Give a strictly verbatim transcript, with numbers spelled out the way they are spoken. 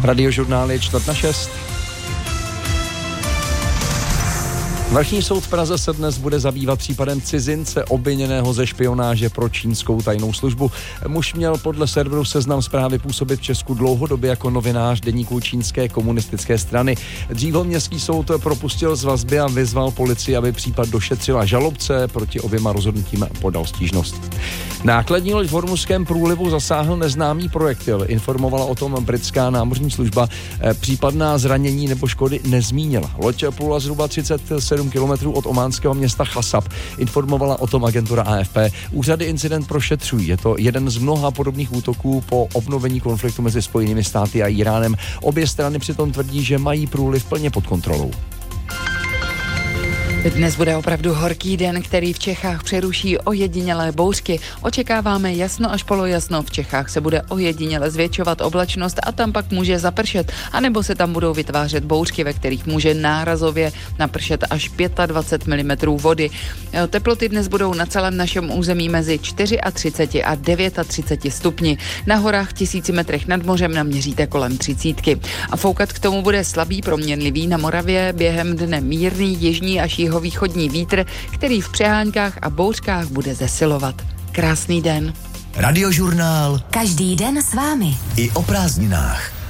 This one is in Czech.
Radiožurnál je čtvrt na šest. Vrchní soud v Praze se dnes bude zabývat případem cizince obviněného ze špionáže pro čínskou tajnou službu. Muž měl podle serveru Seznam Zprávy působit v Česku dlouhodobě jako novinář deníku čínské komunistické strany. Dřív ho městský soud propustil z vazby a vyzval policii, aby případ došetřila. Žalobce proti oběma rozhodnutím podal stížnost. Nákladní loď v Hormuzském průlivu zasáhl neznámý projektil. Informovala o tom britská námořní služba. Případná zranění nebo škody nezmínila. Loď plula zhruba třicet sedm kilometrů od ománského města Chasab. Informovala o tom agentura A F P. Úřady incident prošetřují. Je to jeden z mnoha podobných útoků po obnovení konfliktu mezi Spojenými státy a Iránem. Obě strany přitom tvrdí, že mají průliv plně pod kontrolou. Dnes bude opravdu horký den, který v Čechách přeruší ojedinělé bouřky. Očekáváme jasno až polojasno. V Čechách se bude ojediněle zvětšovat oblačnost a tam pak může zapršet. A nebo se tam budou vytvářet bouřky, ve kterých může nárazově napršet až dvacet pět milimetrů vody. Teploty dnes budou na celém našem území mezi třicet čtyři a třicet devět stupni. Na horách tisíci metrech nad mořem naměříte kolem třicítky. A foukat k tomu bude slabý proměnlivý, na Moravě během dne mírný jižní až jihovýchodní vítr, který v přeháňkách a bouřkách bude zesilovat. Krásný den. Radiožurnál. Každý den s vámi. I o prázdninách.